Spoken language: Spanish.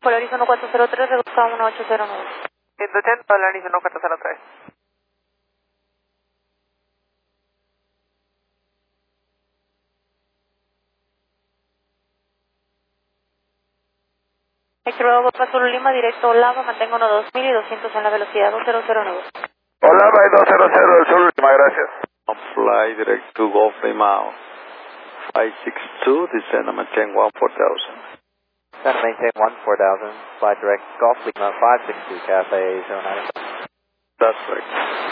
Polaris 1403, reducción 1809. 180, Polaris 1403. Héctor Bravo, Azul Lima, directo Olava, mantengo 2000 y 200 en la velocidad 2009. Olava y 200 del Sur Lima, gracias. Fly direct to Golf Lima 562, descend and maintain 14,000. Descend and maintain 14,000, fly direct Golf Lima 562, Cafe 09. That's right.